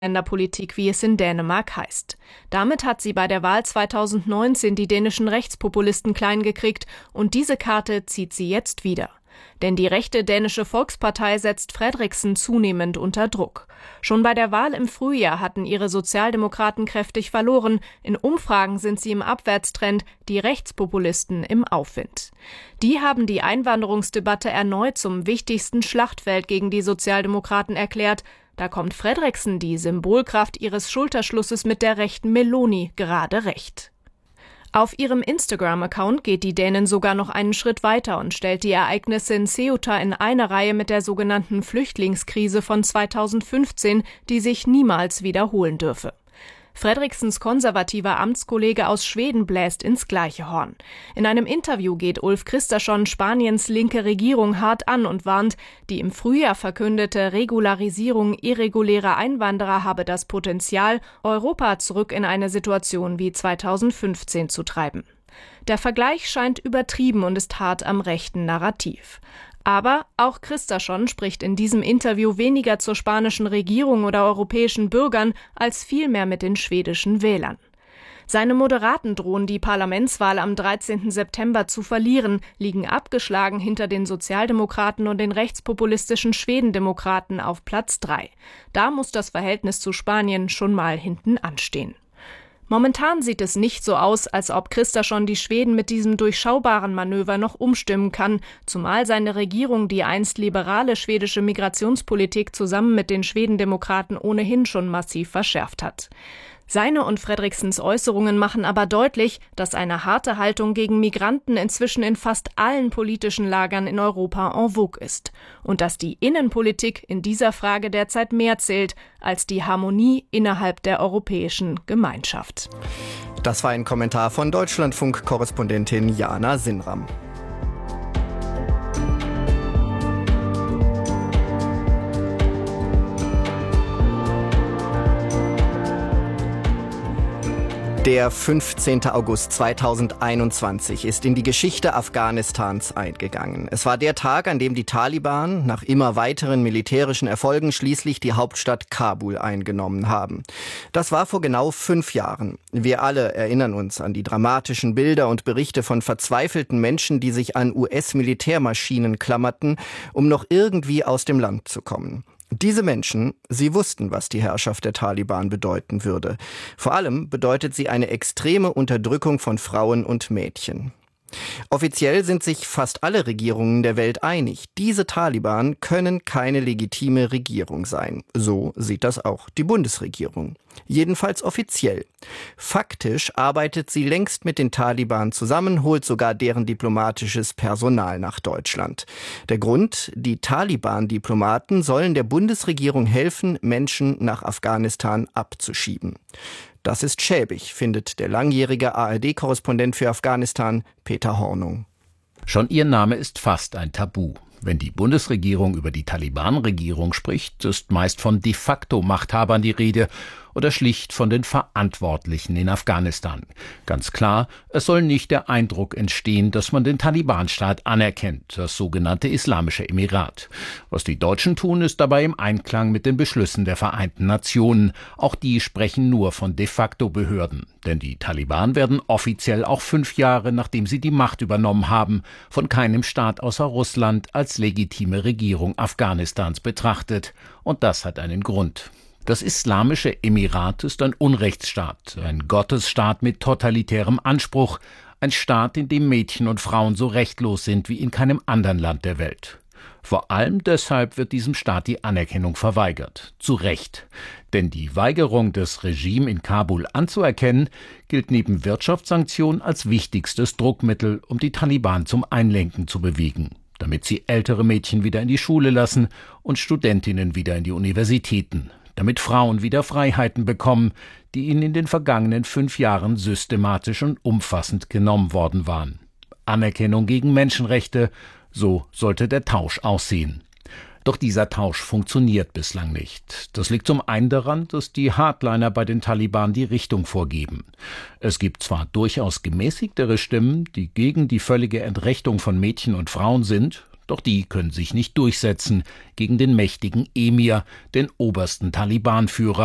Länderpolitik, wie es in Dänemark heißt. Damit hat sie bei der Wahl 2019 die dänischen Rechtspopulisten kleingekriegt und diese Karte zieht sie jetzt wieder. Denn die rechte dänische Volkspartei setzt Fredriksen zunehmend unter Druck. Schon bei der Wahl im Frühjahr hatten ihre Sozialdemokraten kräftig verloren. In Umfragen sind sie im Abwärtstrend, die Rechtspopulisten im Aufwind. Die haben die Einwanderungsdebatte erneut zum wichtigsten Schlachtfeld gegen die Sozialdemokraten erklärt. Da kommt Fredriksen, die Symbolkraft ihres Schulterschlusses mit der rechten Meloni, gerade recht. Auf ihrem Instagram-Account geht die Dänin sogar noch einen Schritt weiter und stellt die Ereignisse in Ceuta in eine Reihe mit der sogenannten Flüchtlingskrise von 2015, die sich niemals wiederholen dürfe. Fredriksens konservativer Amtskollege aus Schweden bläst ins gleiche Horn. In einem Interview geht Ulf Kristersson Spaniens linke Regierung hart an und warnt, die im Frühjahr verkündete Regularisierung irregulärer Einwanderer habe das Potenzial, Europa zurück in eine Situation wie 2015 zu treiben. Der Vergleich scheint übertrieben und ist hart am rechten Narrativ. Aber auch Kristersson spricht in diesem Interview weniger zur spanischen Regierung oder europäischen Bürgern als vielmehr mit den schwedischen Wählern. Seine Moderaten drohen, die Parlamentswahl am 13. September zu verlieren, liegen abgeschlagen hinter den Sozialdemokraten und den rechtspopulistischen Schwedendemokraten auf Platz 3. Da muss das Verhältnis zu Spanien schon mal hinten anstehen. Momentan sieht es nicht so aus, als ob Kristersson die Schweden mit diesem durchschaubaren Manöver noch umstimmen kann, zumal seine Regierung die einst liberale schwedische Migrationspolitik zusammen mit den Schwedendemokraten ohnehin schon massiv verschärft hat. Seine und Fredriksens Äußerungen machen aber deutlich, dass eine harte Haltung gegen Migranten inzwischen in fast allen politischen Lagern in Europa en vogue ist und dass die Innenpolitik in dieser Frage derzeit mehr zählt als die Harmonie innerhalb der europäischen Gemeinschaft. Das war ein Kommentar von Deutschlandfunk-Korrespondentin Jana Sinram. Der 15. August 2021 ist in die Geschichte Afghanistans eingegangen. Es war der Tag, an dem die Taliban nach immer weiteren militärischen Erfolgen schließlich die Hauptstadt Kabul eingenommen haben. Das war vor genau 5 Jahren. Wir alle erinnern uns an die dramatischen Bilder und Berichte von verzweifelten Menschen, die sich an US-Militärmaschinen klammerten, um noch irgendwie aus dem Land zu kommen. Diese Menschen, sie wussten, was die Herrschaft der Taliban bedeuten würde. Vor allem bedeutet sie eine extreme Unterdrückung von Frauen und Mädchen. Offiziell sind sich fast alle Regierungen der Welt einig. Diese Taliban können keine legitime Regierung sein. So sieht das auch die Bundesregierung. Jedenfalls offiziell. Faktisch arbeitet sie längst mit den Taliban zusammen, holt sogar deren diplomatisches Personal nach Deutschland. Der Grund: die Taliban-Diplomaten sollen der Bundesregierung helfen, Menschen nach Afghanistan abzuschieben. Das ist schäbig, findet der langjährige ARD-Korrespondent für Afghanistan, Peter Hornung. Schon ihr Name ist fast ein Tabu. Wenn die Bundesregierung über die Taliban-Regierung spricht, ist meist von de facto Machthabern die Rede oder schlicht von den Verantwortlichen in Afghanistan. Ganz klar, es soll nicht der Eindruck entstehen, dass man den Taliban-Staat anerkennt, das sogenannte Islamische Emirat. Was die Deutschen tun, ist dabei im Einklang mit den Beschlüssen der Vereinten Nationen. Auch die sprechen nur von de facto Behörden. Denn die Taliban werden offiziell auch 5 Jahre, nachdem sie die Macht übernommen haben, von keinem Staat außer Russland als legitime Regierung Afghanistans betrachtet. Und das hat einen Grund. Das Islamische Emirat ist ein Unrechtsstaat, ein Gottesstaat mit totalitärem Anspruch, ein Staat, in dem Mädchen und Frauen so rechtlos sind wie in keinem anderen Land der Welt. Vor allem deshalb wird diesem Staat die Anerkennung verweigert. Zu Recht. Denn die Weigerung des Regimes in Kabul anzuerkennen, gilt neben Wirtschaftssanktionen als wichtigstes Druckmittel, um die Taliban zum Einlenken zu bewegen, damit sie ältere Mädchen wieder in die Schule lassen und Studentinnen wieder in die Universitäten, damit Frauen wieder Freiheiten bekommen, die ihnen in den vergangenen 5 Jahren systematisch und umfassend genommen worden waren. Anerkennung gegen Menschenrechte, so sollte der Tausch aussehen. Doch dieser Tausch funktioniert bislang nicht. Das liegt zum einen daran, dass die Hardliner bei den Taliban die Richtung vorgeben. Es gibt zwar durchaus gemäßigtere Stimmen, die gegen die völlige Entrechtung von Mädchen und Frauen sind, doch die können sich nicht durchsetzen gegen den mächtigen Emir, den obersten Taliban-Führer,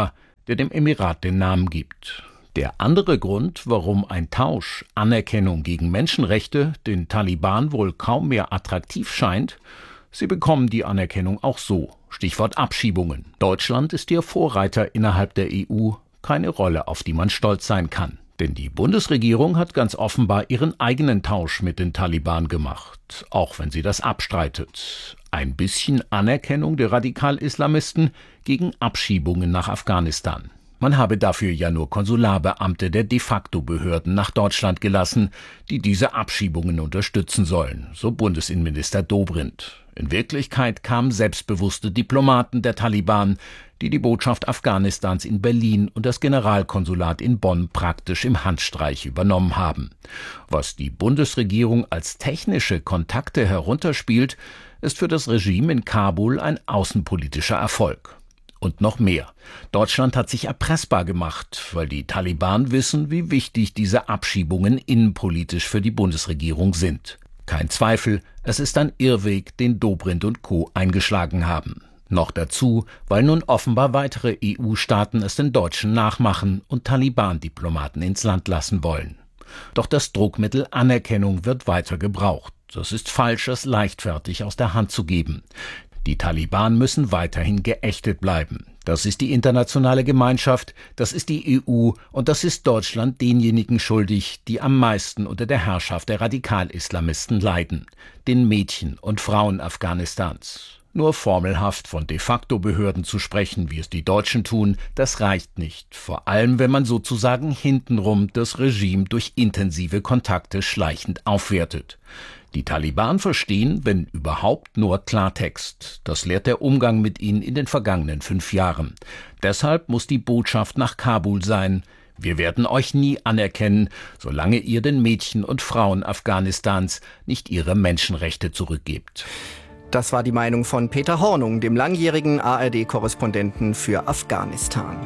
der dem Emirat den Namen gibt. Der andere Grund, warum ein Tausch Anerkennung gegen Menschenrechte den Taliban wohl kaum mehr attraktiv scheint: Sie bekommen die Anerkennung auch so. Stichwort Abschiebungen. Deutschland ist ihr Vorreiter innerhalb der EU, keine Rolle, auf die man stolz sein kann. Denn die Bundesregierung hat ganz offenbar ihren eigenen Tausch mit den Taliban gemacht, auch wenn sie das abstreitet. Ein bisschen Anerkennung der Radikal-Islamisten gegen Abschiebungen nach Afghanistan. Man habe dafür ja nur Konsularbeamte der De-facto-Behörden nach Deutschland gelassen, die diese Abschiebungen unterstützen sollen, so Bundesinnenminister Dobrindt. In Wirklichkeit kamen selbstbewusste Diplomaten der Taliban, die die Botschaft Afghanistans in Berlin und das Generalkonsulat in Bonn praktisch im Handstreich übernommen haben. Was die Bundesregierung als technische Kontakte herunterspielt, ist für das Regime in Kabul ein außenpolitischer Erfolg. Und noch mehr. Deutschland hat sich erpressbar gemacht, weil die Taliban wissen, wie wichtig diese Abschiebungen innenpolitisch für die Bundesregierung sind. Kein Zweifel, es ist ein Irrweg, den Dobrindt und Co. eingeschlagen haben. Noch dazu, weil nun offenbar weitere EU-Staaten es den Deutschen nachmachen und Taliban-Diplomaten ins Land lassen wollen. Doch das Druckmittel Anerkennung wird weiter gebraucht. Das ist falsch, es leichtfertig aus der Hand zu geben. Die Taliban müssen weiterhin geächtet bleiben. Das ist die internationale Gemeinschaft, das ist die EU und das ist Deutschland denjenigen schuldig, die am meisten unter der Herrschaft der Radikal-Islamisten leiden, den Mädchen und Frauen Afghanistans. Nur formelhaft von De-facto-Behörden zu sprechen, wie es die Deutschen tun, das reicht nicht. Vor allem, wenn man sozusagen hintenrum das Regime durch intensive Kontakte schleichend aufwertet. Die Taliban verstehen, wenn überhaupt, nur Klartext. Das lehrt der Umgang mit ihnen in den vergangenen 5 Jahren. Deshalb muss die Botschaft nach Kabul sein: Wir werden euch nie anerkennen, solange ihr den Mädchen und Frauen Afghanistans nicht ihre Menschenrechte zurückgebt. Das war die Meinung von Peter Hornung, dem langjährigen ARD-Korrespondenten für Afghanistan.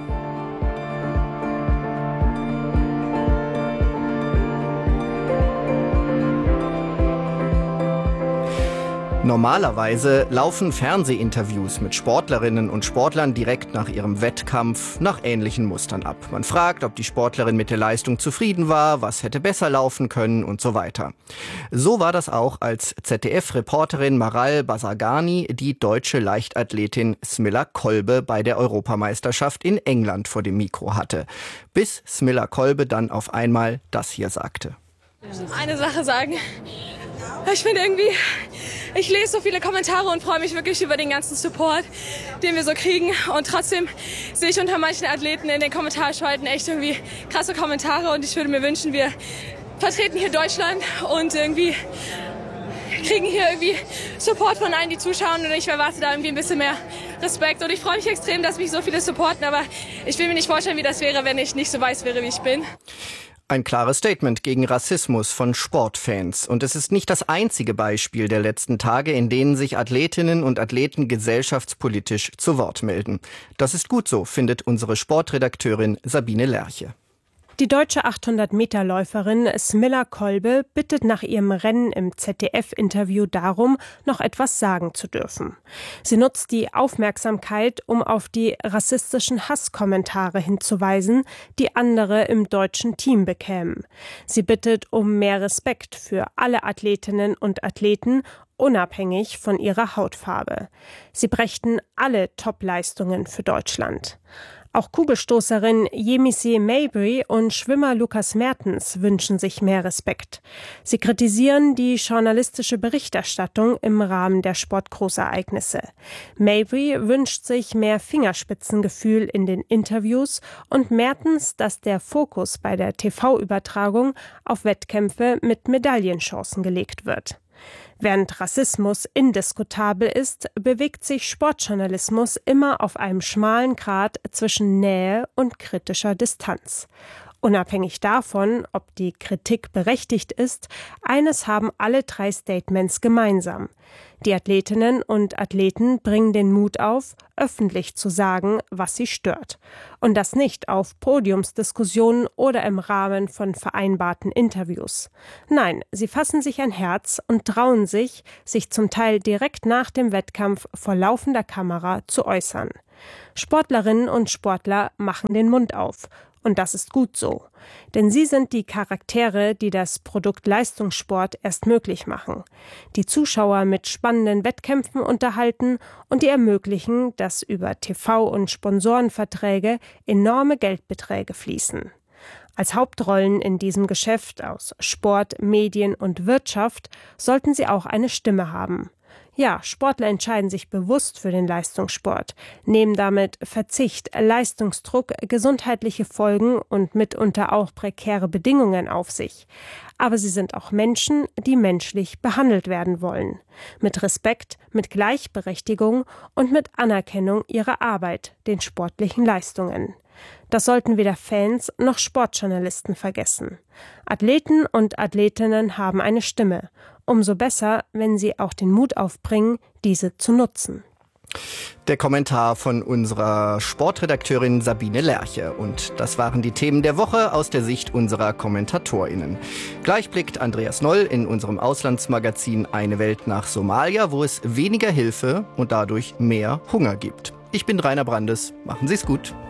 Normalerweise laufen Fernsehinterviews mit Sportlerinnen und Sportlern direkt nach ihrem Wettkampf nach ähnlichen Mustern ab. Man fragt, ob die Sportlerin mit der Leistung zufrieden war, was hätte besser laufen können und so weiter. So war das auch, als ZDF-Reporterin Maral Bazargani die deutsche Leichtathletin Smilla Kolbe bei der Europameisterschaft in England vor dem Mikro hatte. Bis Smilla Kolbe dann auf einmal das hier sagte. Eine Sache sagen. Ich finde irgendwie, ich lese so viele Kommentare und freue mich wirklich über den ganzen Support, den wir so kriegen. Und trotzdem sehe ich unter manchen Athleten in den Kommentarspalten echt irgendwie krasse Kommentare. Und ich würde mir wünschen, wir vertreten hier Deutschland und irgendwie kriegen hier irgendwie Support von allen, die zuschauen. Und ich erwarte da irgendwie ein bisschen mehr Respekt. Und ich freue mich extrem, dass mich so viele supporten. Aber ich will mir nicht vorstellen, wie das wäre, wenn ich nicht so weiß wäre, wie ich bin. Ein klares Statement gegen Rassismus von Sportfans. Und es ist nicht das einzige Beispiel der letzten Tage, in denen sich Athletinnen und Athleten gesellschaftspolitisch zu Wort melden. Das ist gut so, findet unsere Sportredakteurin Sabine Lerche. Die deutsche 800-Meter-Läuferin Smilla Kolbe bittet nach ihrem Rennen im ZDF-Interview darum, noch etwas sagen zu dürfen. Sie nutzt die Aufmerksamkeit, um auf die rassistischen Hasskommentare hinzuweisen, die andere im deutschen Team bekämen. Sie bittet um mehr Respekt für alle Athletinnen und Athleten, unabhängig von ihrer Hautfarbe. Sie brächten alle Top-Leistungen für Deutschland. Auch Kugelstoßerin Yemisi Mabry und Schwimmer Lukas Mertens wünschen sich mehr Respekt. Sie kritisieren die journalistische Berichterstattung im Rahmen der Sportgroßereignisse. Mabry wünscht sich mehr Fingerspitzengefühl in den Interviews und Mertens, dass der Fokus bei der TV-Übertragung auf Wettkämpfe mit Medaillenchancen gelegt wird. Während Rassismus indiskutabel ist, bewegt sich Sportjournalismus immer auf einem schmalen Grat zwischen Nähe und kritischer Distanz. Unabhängig davon, ob die Kritik berechtigt ist, eines haben alle 3 Statements gemeinsam. Die Athletinnen und Athleten bringen den Mut auf, öffentlich zu sagen, was sie stört. Und das nicht auf Podiumsdiskussionen oder im Rahmen von vereinbarten Interviews. Nein, sie fassen sich ein Herz und trauen sich zum Teil direkt nach dem Wettkampf vor laufender Kamera zu äußern. Sportlerinnen und Sportler machen den Mund auf. Und das ist gut so. Denn sie sind die Charaktere, die das Produkt Leistungssport erst möglich machen. Die Zuschauer mit spannenden Wettkämpfen unterhalten und die ermöglichen, dass über TV- und Sponsorenverträge enorme Geldbeträge fließen. Als Hauptrollen in diesem Geschäft aus Sport, Medien und Wirtschaft sollten sie auch eine Stimme haben. Ja, Sportler entscheiden sich bewusst für den Leistungssport, nehmen damit Verzicht, Leistungsdruck, gesundheitliche Folgen und mitunter auch prekäre Bedingungen auf sich. Aber sie sind auch Menschen, die menschlich behandelt werden wollen. Mit Respekt, mit Gleichberechtigung und mit Anerkennung ihrer Arbeit, den sportlichen Leistungen. Das sollten weder Fans noch Sportjournalisten vergessen. Athleten und Athletinnen haben eine Stimme. Umso besser, wenn sie auch den Mut aufbringen, diese zu nutzen. Der Kommentar von unserer Sportredakteurin Sabine Lerche. Und das waren die Themen der Woche aus der Sicht unserer KommentatorInnen. Gleich blickt Andreas Noll in unserem Auslandsmagazin Eine Welt nach Somalia, wo es weniger Hilfe und dadurch mehr Hunger gibt. Ich bin Rainer Brandes. Machen Sie es gut.